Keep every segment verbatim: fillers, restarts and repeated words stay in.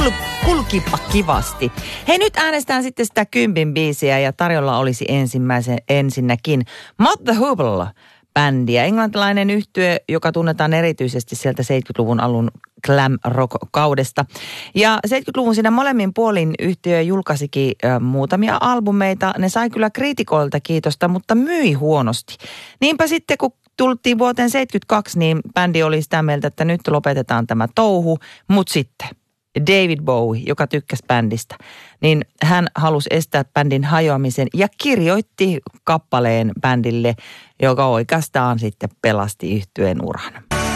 kul, kulkipa kivasti. Hei, nyt äänestään sitten sitä kympin biisiä ja tarjolla olisi ensimmäisen ensinnäkin Mott the Hoople bändiä. Englantilainen yhtye, joka tunnetaan erityisesti sieltä seitsemänkymmentäluvun alun glam rock-kaudesta. Ja seitsemänkymmentäluvun siinä molemmin puolin yhtye julkaisikin äh, muutamia albumeita. Ne sai kyllä kriitikoilta kiitosta, mutta myi huonosti. Niinpä sitten, kun tultiin vuoteen seitsemänkymmentäkaksi, niin bändi oli sitä mieltä, että nyt lopetetaan tämä touhu, mutta sitten David Bowie, joka tykkäsi bändistä, niin hän halusi estää bändin hajoamisen ja kirjoitti kappaleen bändille, joka oikeastaan sitten pelasti yhtyeen uran.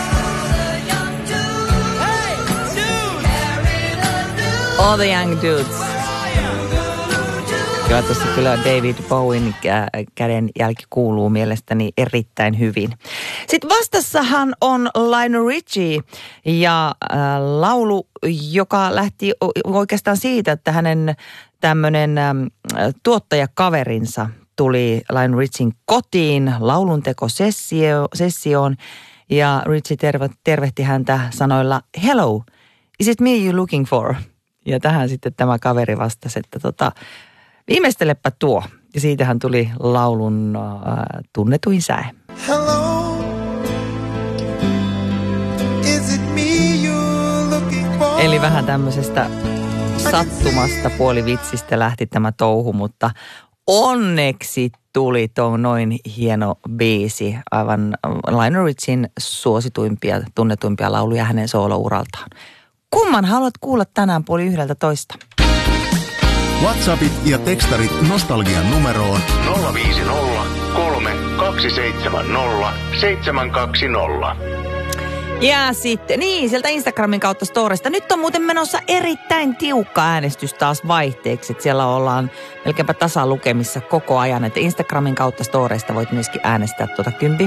All the Young Dudes. Kyllä tuossa kyllä David Bowen käden jälki kuuluu mielestäni erittäin hyvin. Sitten vastassahan on Lionel Richie ja äh, laulu, joka lähti oikeastaan siitä, että hänen tämmöinen äh, tuottajakaverinsa tuli Lionel Richien kotiin lauluntekosessioon ja Richie terve, tervehti häntä sanoilla "Hello, is it me you looking for?" Ja tähän sitten tämä kaveri vastasi, että tota... viimeistelepä tuo. Ja siitähän tuli laulun äh, tunnetuin säe. Hello, is it me you're looking for? Eli vähän tämmöisestä sattumasta puolivitsistä lähti tämä touhu, mutta onneksi tuli tuo noin hieno biisi. Aivan Lionel Richien suosituimpia, tunnetuimpia lauluja hänen soolouraltaan. Kumman haluat kuulla tänään puoli yhdeltä toista? WhatsAppit ja tekstarit nostalgian numeroon nolla viisi nolla kolme kaksi seitsemän nolla seitsemän kaksi nolla. Ja sitten, niin, sieltä Instagramin kautta storista. Nyt on muuten menossa erittäin tiukka äänestys taas vaihteeksi. Että siellä ollaan melkeinpä tasalukemissa koko ajan. Että Instagramin kautta storeista voit myöskin äänestää tuota kympin